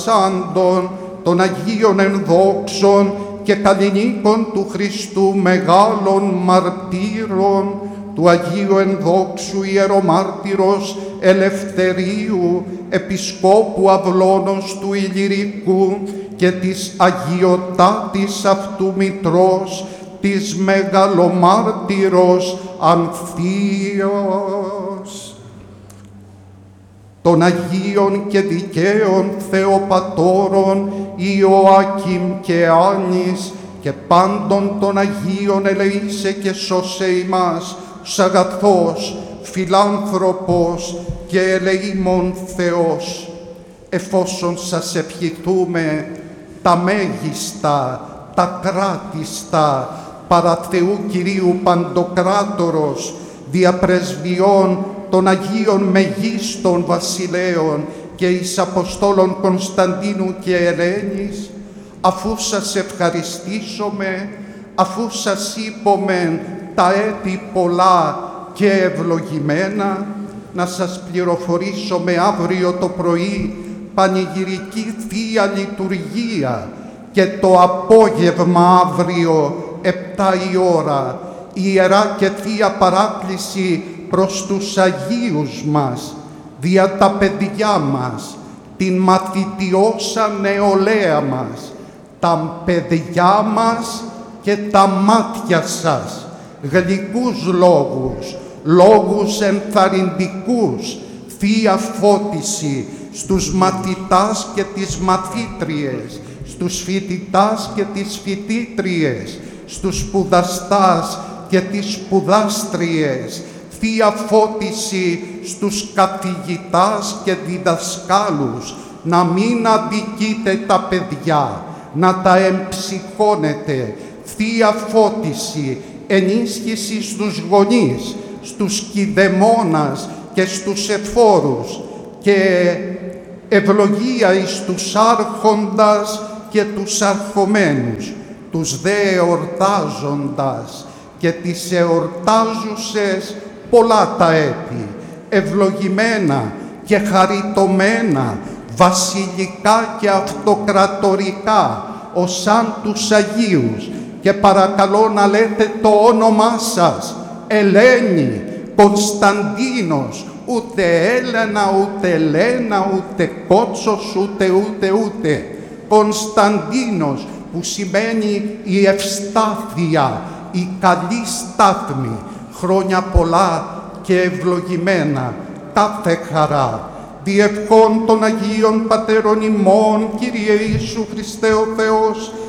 Σάντων, των Αγίων Ενδόξων και καλλινίκων του Χριστού μεγάλων μαρτύρων, του Αγίου Ενδόξου Ιερομάρτυρος Ελευθερίου, Επισκόπου Αυλώνος του Ηλυρικού και της αγιοτάτης αυτού μητρός, της μεγαλομάρτυρος Ανθίος, των Αγίων και δικαίων Θεοπατώρων Ιωάκιμ και Άνης και πάντων των Αγίων ελεήσε και σώσε ημάς, αγαθός, φιλάνθρωπος και ελεήμων Θεός. Εφόσον σας ευχηθούμε τα μέγιστα, τα κράτιστα, παρά Θεού Κυρίου Παντοκράτορος, διαπρεσβειών των Αγίων Μεγίστων Βασιλέων και εις Αποστόλων Κωνσταντίνου και Ελένης, αφού σας ευχαριστήσουμε, αφού σας είπομεν τα έτη πολλά και ευλογημένα, να σας πληροφορήσουμε αύριο το πρωί πανηγυρική Θεία Λειτουργία και το απόγευμα αύριο 7 η ώρα Ιερά και Θεία Παράκληση προς τους Αγίους μας, δια τα παιδιά μας, την μαθητιώσα νεολαία μας, τα παιδιά μας και τα μάτια σας, γλυκούς λόγους, λόγους ενθαρρυντικούς, Θεία Φώτιση στους μαθητάς και τις μαθήτριες, στους φοιτητάς και τις φοιτήτριες, στους σπουδαστάς και τις σπουδάστριες, Θεία Φώτιση στους καθηγητάς και διδασκάλους, να μην αδικείτε τα παιδιά, να τα εμψυχώνετε. Θεία Φώτιση, ενίσχυση στους γονείς, στους κηδεμόνας και στους εφόρους και ευλογία εις τους άρχοντας και τους αρχομένους, τους δε εορτάζοντας και τις εορτάζουσες πολλά τα έτη, ευλογημένα και χαριτωμένα, βασιλικά και αυτοκρατορικά, ως αν τους Αγίους, και παρακαλώ να λέτε το όνομά σας, Ελένη, Κωνσταντίνος, ούτε Έλενα, ούτε Ελένα, ούτε Κότσος, ούτε. Κωνσταντίνος, που σημαίνει η ευστάθεια, η καλή στάθμη. Χρόνια πολλά και ευλογημένα, κάθε χαρά. Διευχών των Αγίων Πατέρων ημών, Κύριε Ιησού Χριστέ ο Θεός,